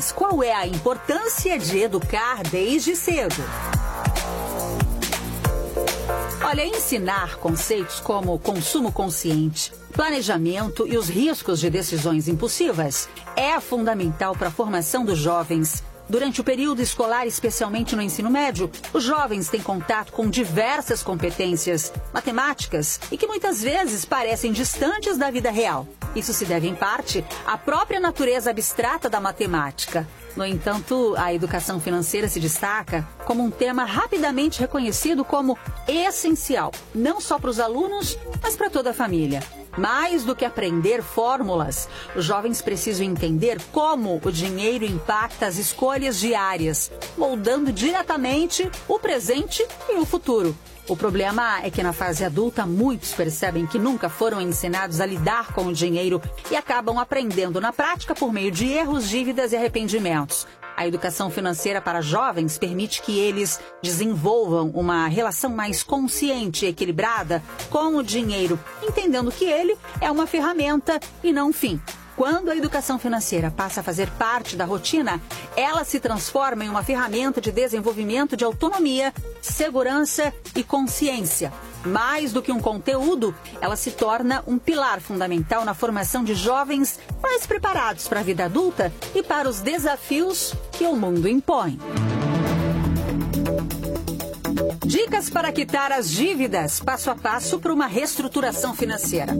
Mas qual é a importância de educar desde cedo? Olha, ensinar conceitos como consumo consciente, planejamento e os riscos de decisões impulsivas é fundamental para a formação dos jovens. Durante o período escolar, especialmente no ensino médio, os jovens têm contato com diversas competências matemáticas e que muitas vezes parecem distantes da vida real. Isso se deve, em parte, à própria natureza abstrata da matemática. No entanto, a educação financeira se destaca como um tema rapidamente reconhecido como essencial, não só para os alunos, mas para toda a família. Mais do que aprender fórmulas, os jovens precisam entender como o dinheiro impacta as escolhas diárias, moldando diretamente o presente e o futuro. O problema é que na fase adulta muitos percebem que nunca foram ensinados a lidar com o dinheiro e acabam aprendendo na prática por meio de erros, dívidas e arrependimentos. A educação financeira para jovens permite que eles desenvolvam uma relação mais consciente e equilibrada com o dinheiro, entendendo que ele é uma ferramenta e não um fim. Quando a educação financeira passa a fazer parte da rotina, ela se transforma em uma ferramenta de desenvolvimento de autonomia, segurança e consciência. Mais do que um conteúdo, ela se torna um pilar fundamental na formação de jovens mais preparados para a vida adulta e para os desafios que o mundo impõe. Dicas para quitar as dívidas, passo a passo para uma reestruturação financeira.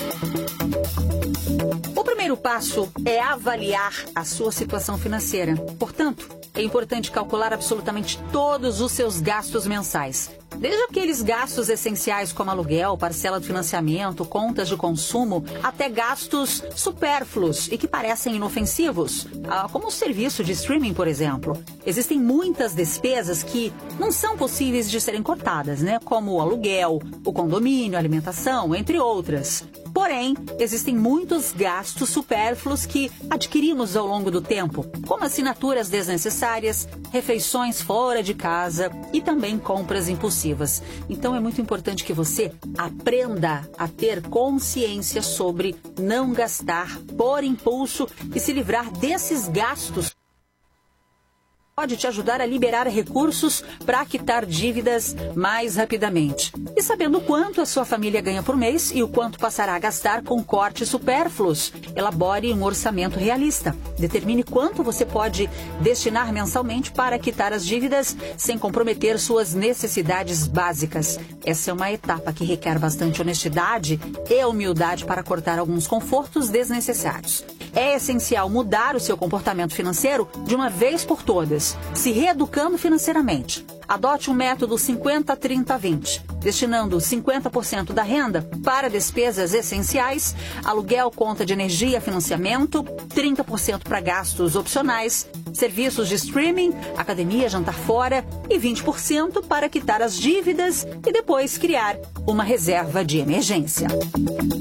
O primeiro passo é avaliar a sua situação financeira. Portanto, é importante calcular absolutamente todos os seus gastos mensais. Desde aqueles gastos essenciais como aluguel, parcela de financiamento, contas de consumo, até gastos supérfluos e que parecem inofensivos, como o serviço de streaming, por exemplo. Existem muitas despesas que não são possíveis de serem cortadas, como o aluguel, o condomínio, a alimentação, entre outras. Porém, existem muitos gastos supérfluos que adquirimos ao longo do tempo, como assinaturas desnecessárias, refeições fora de casa e também compras impulsivas. Então é muito importante que você aprenda a ter consciência sobre não gastar por impulso e se livrar desses gastos. Pode te ajudar a liberar recursos para quitar dívidas mais rapidamente. E sabendo quanto a sua família ganha por mês e o quanto passará a gastar com cortes supérfluos, elabore um orçamento realista. Determine quanto você pode destinar mensalmente para quitar as dívidas sem comprometer suas necessidades básicas. Essa é uma etapa que requer bastante honestidade e humildade para cortar alguns confortos desnecessários. É essencial mudar o seu comportamento financeiro de uma vez por todas, se reeducando financeiramente. Adote um método 50-30-20, destinando 50% da renda para despesas essenciais, aluguel, conta de energia, financiamento, 30% para gastos opcionais, serviços de streaming, academia, jantar fora e 20% para quitar as dívidas e depois criar uma reserva de emergência.